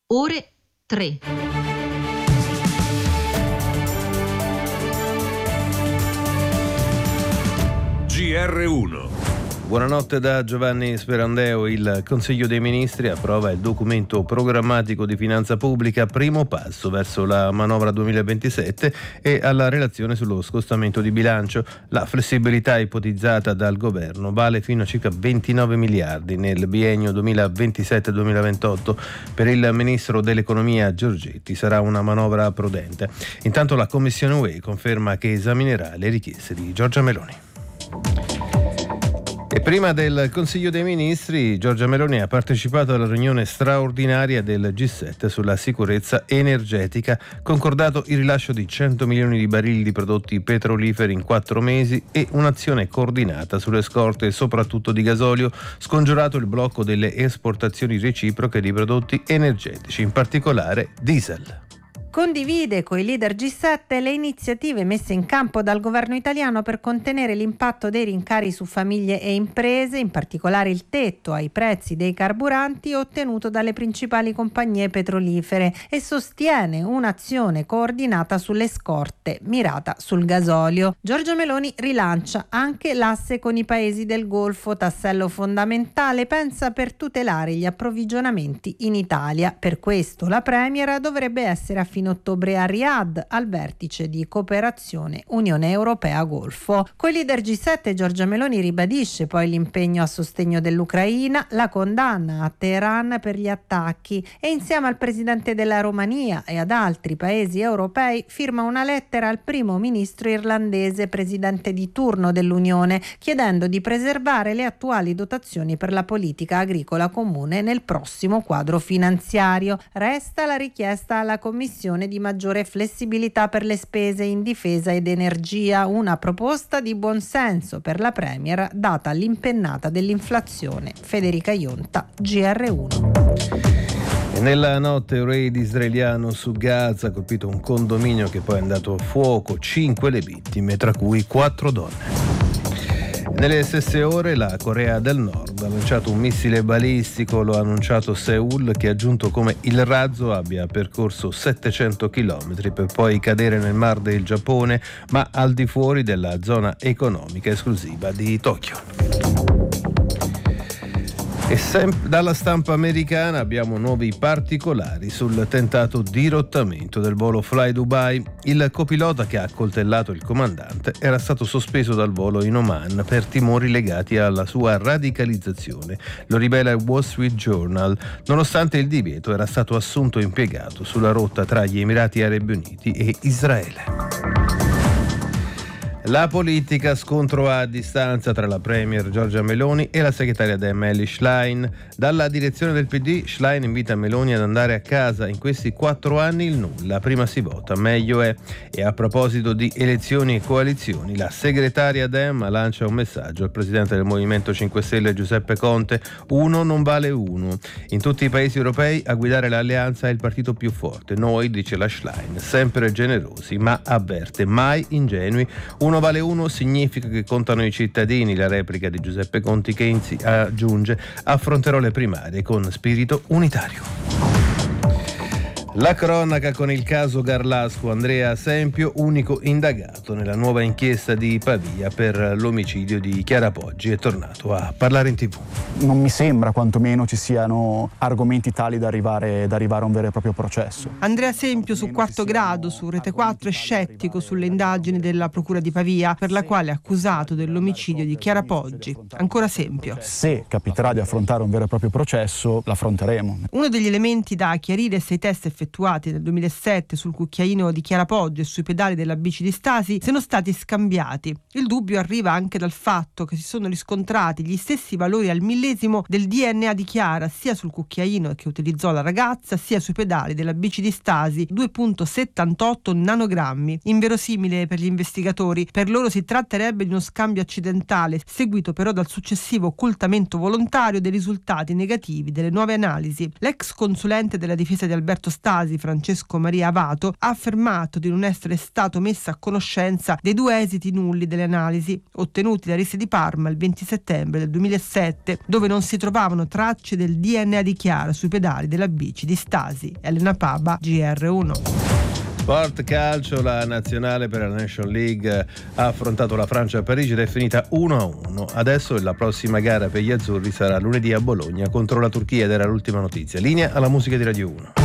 Ore 3. GR1. Buonanotte da Giovanni Sperandeo. Il Consiglio dei Ministri approva il documento programmatico di finanza pubblica, primo passo verso la manovra 2027 e alla relazione sullo scostamento di bilancio. La flessibilità ipotizzata dal governo vale fino a circa 29 miliardi nel biennio 2027-2028. Per il ministro dell'economia Giorgetti sarà una manovra prudente. Intanto la Commissione UE conferma che esaminerà le richieste di Giorgia Meloni. E prima del Consiglio dei Ministri, Giorgia Meloni ha partecipato alla riunione straordinaria del G7 sulla sicurezza energetica, concordato il rilascio di 100 milioni di barili di prodotti petroliferi in 4 mesi e un'azione coordinata sulle scorte soprattutto di gasolio, scongiurato il blocco delle esportazioni reciproche di prodotti energetici, in particolare diesel. Condivide coi leader G7 le iniziative messe in campo dal governo italiano per contenere l'impatto dei rincari su famiglie e imprese, in particolare il tetto ai prezzi dei carburanti ottenuto dalle principali compagnie petrolifere, e sostiene un'azione coordinata sulle scorte mirata sul gasolio. Giorgia Meloni rilancia anche l'asse con i paesi del Golfo, tassello fondamentale, pensa, per tutelare gli approvvigionamenti in Italia. Per questo la Premier dovrebbe essere a fine ottobre a Riyadh al vertice di cooperazione Unione Europea-Golfo. Con i leader G7 Giorgia Meloni ribadisce poi l'impegno a sostegno dell'Ucraina, la condanna a Teheran per gli attacchi e insieme al presidente della Romania e ad altri paesi europei firma una lettera al primo ministro irlandese, presidente di turno dell'Unione, chiedendo di preservare le attuali dotazioni per la politica agricola comune nel prossimo quadro finanziario. Resta la richiesta alla Commissione di maggiore flessibilità per le spese in difesa ed energia, una proposta di buonsenso per la Premier data l'impennata dell'inflazione. Federica Ionta, GR1. E nella notte un raid israeliano su Gaza ha colpito un condominio che poi è andato a fuoco, 5 le vittime, tra cui 4 donne. Nelle stesse ore la Corea del Nord ha lanciato un missile balistico, lo ha annunciato Seoul, che ha aggiunto come il razzo abbia percorso 700 km per poi cadere nel Mar del Giappone, ma al di fuori della zona economica esclusiva di Tokyo. E dalla stampa americana abbiamo nuovi particolari sul tentato dirottamento del volo Fly Dubai. Il copilota che ha accoltellato il comandante era stato sospeso dal volo in Oman per timori legati alla sua radicalizzazione, lo rivela il Wall Street Journal, nonostante il divieto era stato assunto e impiegato sulla rotta tra gli Emirati Arabi Uniti e Israele. La politica, scontro a distanza tra la Premier Giorgia Meloni e la segretaria dem Elly Schlein. Dalla direzione del PD, Schlein invita Meloni ad andare a casa. In questi 4 anni il nulla, prima si vota, meglio è. E a proposito di elezioni e coalizioni, la segretaria dem lancia un messaggio al presidente del Movimento 5 Stelle Giuseppe Conte: uno non vale uno. In tutti i paesi europei a guidare l'alleanza è il partito più forte. Noi, dice la Schlein, sempre generosi, ma avverte, mai ingenui. Uno vale uno significa che contano i cittadini, la replica di Giuseppe Conte, che aggiunge: affronterò le primarie con spirito unitario. La cronaca con il caso Garlasco. Andrea Sempio, unico indagato nella nuova inchiesta di Pavia per l'omicidio di Chiara Poggi, è tornato a parlare in TV. Non mi sembra quantomeno ci siano argomenti tali da arrivare a un vero e proprio processo. Andrea Sempio su Quarto Grado, su Rete 4, è scettico sulle indagini della Procura di Pavia, per la quale è accusato dell'omicidio di Chiara Poggi. Ancora Sempio: se capiterà di affrontare un vero e proprio processo, l'affronteremo. Uno degli elementi da chiarire è se i test effettuati nel 2007 sul cucchiaino di Chiara Poggi e sui pedali della bici di Stasi siano stati scambiati. Il dubbio arriva anche dal fatto che si sono riscontrati gli stessi valori al millesimo del DNA di Chiara, sia sul cucchiaino che utilizzò la ragazza, sia sui pedali della bici di Stasi, 2,78 nanogrammi. Inverosimile per gli investigatori, per loro si tratterebbe di uno scambio accidentale, seguito però dal successivo occultamento volontario dei risultati negativi delle nuove analisi. L'ex consulente della difesa di Alberto Stasi, Stasi, Francesco Maria Avato, ha affermato di non essere stato messo a conoscenza dei 2 esiti nulli delle analisi ottenuti da Risse di Parma il 20 settembre del 2007, dove non si trovavano tracce del DNA di Chiara sui pedali della bici di Stasi. Elena Paba, GR1. Sport calcio, la nazionale per la National League ha affrontato la Francia a Parigi ed è finita 1-1. Adesso la prossima gara per gli azzurri sarà lunedì a Bologna contro la Turchia ed era l'ultima notizia. Linea alla musica di Radio 1.